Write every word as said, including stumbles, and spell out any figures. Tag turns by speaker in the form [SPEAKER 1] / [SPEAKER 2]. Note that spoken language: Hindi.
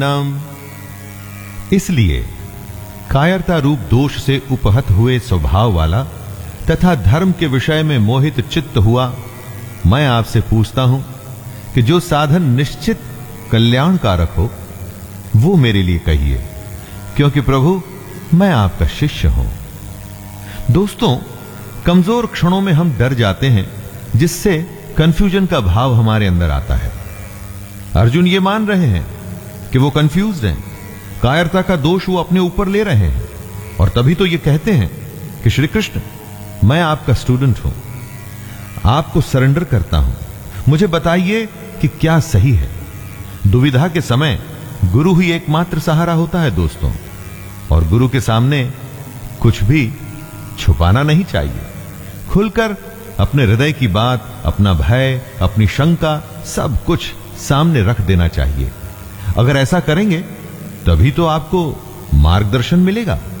[SPEAKER 1] नाम इसलिए कायरता रूप दोष से उपहत हुए स्वभाव वाला तथा धर्म के विषय में मोहित चित्त हुआ मैं आपसे पूछता हूं कि जो साधन निश्चित कल्याणकारक हो वो मेरे लिए कहिए, क्योंकि प्रभु मैं आपका शिष्य हूं। दोस्तों, कमजोर क्षणों में हम डर जाते हैं, जिससे कंफ्यूजन का भाव हमारे अंदर आता है। अर्जुन ये मान रहे हैं कि वो कंफ्यूज्ड हैं, कायरता का दोष वो अपने ऊपर ले रहे हैं, और तभी तो ये कहते हैं कि श्री कृष्ण मैं आपका स्टूडेंट हूं, आपको सरेंडर करता हूं, मुझे बताइए कि क्या सही है। दुविधा के समय गुरु ही एकमात्र सहारा होता है दोस्तों, और गुरु के सामने कुछ भी छुपाना नहीं चाहिए। खुलकर अपने हृदय की बात, अपना भय, अपनी शंका, सब कुछ सामने रख देना चाहिए। अगर ऐसा करेंगे तभी तो आपको मार्गदर्शन मिलेगा।